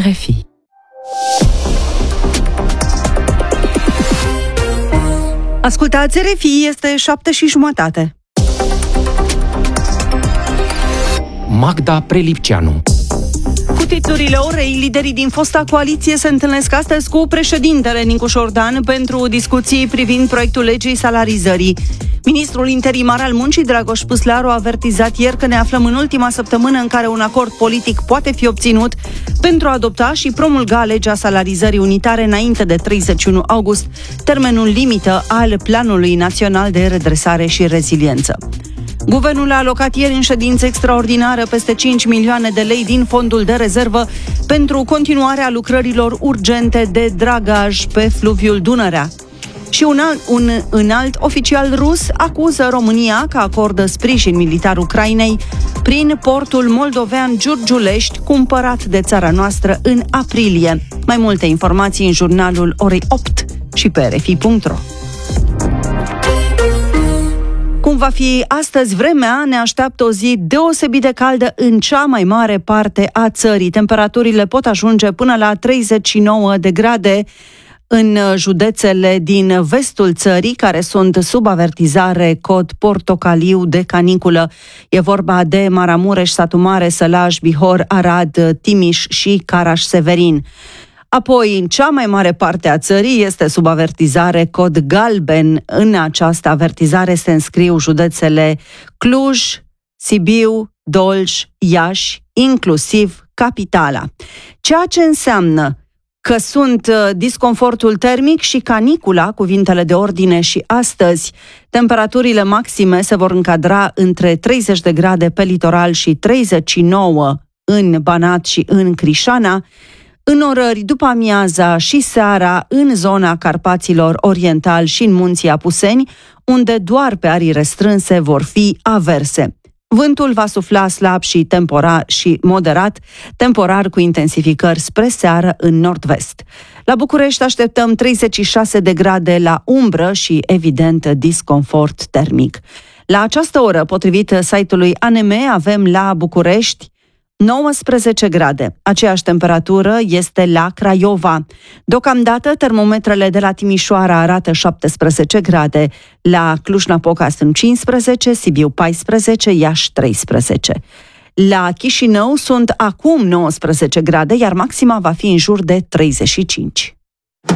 RFI. Ascultați RFI, este 7:30. Magda Prelipceanu. Cu titlurile orei, liderii din fosta coaliție se întâlnesc astăzi cu președintele Nicu Șordan pentru discuții privind proiectul legii salarizării. Ministrul interimar al muncii, Dragoș Păslaru, a avertizat ieri că ne aflăm în ultima săptămână în care un acord politic poate fi obținut pentru a adopta și promulga legea salarizării unitare înainte de 31 august, termenul limită al Planului Național de Redresare și Reziliență. Guvernul a alocat ieri în ședință extraordinară peste 5 milioane de lei din fondul de rezervă pentru continuarea lucrărilor urgente de dragaj pe fluviul Dunărea. Și un înalt oficial rus acuză România că acordă sprijin militar Ucrainei prin portul moldovean Giurgiulești, cumpărat de țara noastră în aprilie. Mai multe informații în jurnalul orei 8 și pe rfi.ro. Cum va fi astăzi vremea, ne așteaptă o zi deosebit de caldă în cea mai mare parte a țării. Temperaturile pot ajunge până la 39 de grade în județele din vestul țării, care sunt sub avertizare cod portocaliu de caniculă. E vorba de Maramureș, Satu Mare, Sălaj, Bihor, Arad, Timiș și Caraș-Severin. Apoi, în cea mai mare parte a țării este sub avertizare cod galben. În această avertizare se înscriu județele Cluj, Sibiu, Dolj, Iași, inclusiv Capitala. Ceea ce înseamnă că sunt disconfortul termic și canicula, cuvintele de ordine, și astăzi temperaturile maxime se vor încadra între 30 de grade pe litoral și 39 în Banat și în Crișana, în orări după amiaza și seara în zona Carpaților Oriental și în munții Apuseni, unde doar pe arii restrânse vor fi averse. Vântul va sufla slab și temporar și moderat, temporar cu intensificări spre seară în nord-vest. La București așteptăm 36 de grade la umbră și, evident, disconfort termic. La această oră, potrivit site-ului ANM, avem la București 19 grade. Aceeași temperatură este la Craiova. Deocamdată, termometrele de la Timișoara arată 17 grade. La Cluj-Napoca sunt 15, Sibiu 14, Iași 13. La Chișinău sunt acum 19 grade, iar maxima va fi în jur de 35.